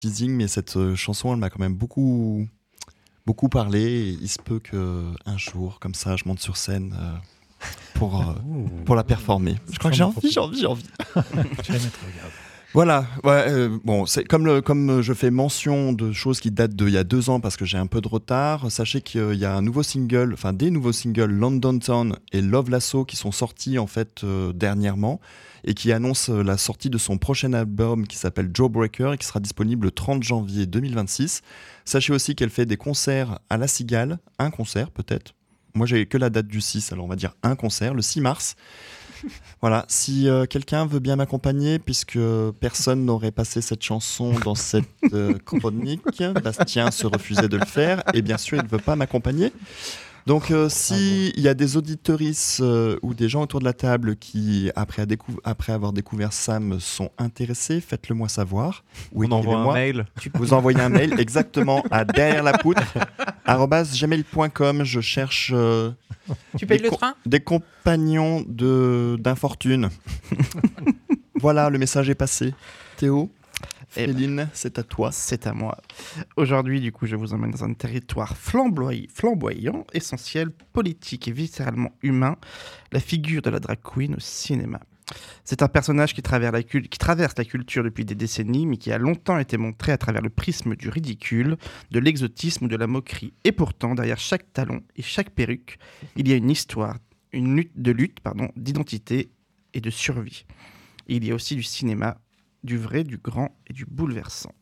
teasing, mais cette chanson, elle m'a quand même beaucoup parlé. Et il se peut qu'un jour, comme ça, je monte sur scène pour la performer. Je crois que j'ai envie. Tu vas mettre, regarde. Voilà, ouais, bon, c'est comme je fais mention de choses qui datent d'il y a 2 ans parce que j'ai un peu de retard. Sachez qu'il y a des nouveaux singles, London Town et Love Lasso, qui sont sortis en fait dernièrement et qui annoncent la sortie de son prochain album qui s'appelle Jawbreaker et qui sera disponible le 30 janvier 2026. Sachez aussi qu'elle fait des concerts à La Cigale, un concert peut-être. Moi j'ai que la date du 6, alors on va dire un concert, le 6 mars. Voilà, si quelqu'un veut bien m'accompagner, puisque personne n'aurait passé cette chanson dans cette chronique, Bastien se refusait de le faire, et bien sûr, il ne veut pas m'accompagner. Donc, s'il y a des auditorices ou des gens autour de la table qui, après avoir découvert Sam, sont intéressés, faites-le moi savoir. Ou On envoie un écrivez-moi. mail. Vous envoyez un mail exactement à derrière-la-poutre@gmail.com. Je cherche Tu payes le train ? des compagnons d'infortune. Voilà, le message est passé. Théo, Féline, c'est à toi. C'est à moi. Aujourd'hui, du coup, je vous emmène dans un territoire flamboyant, essentiel, politique et viscéralement humain, la figure de la drag queen au cinéma. C'est un personnage qui traverse la culture depuis des décennies, mais qui a longtemps été montré à travers le prisme du ridicule, de l'exotisme ou de la moquerie. Et pourtant, derrière chaque talon et chaque perruque, il y a une histoire, une lutte, d'identité et de survie. Et il y a aussi du cinéma, du vrai, du grand et du bouleversant.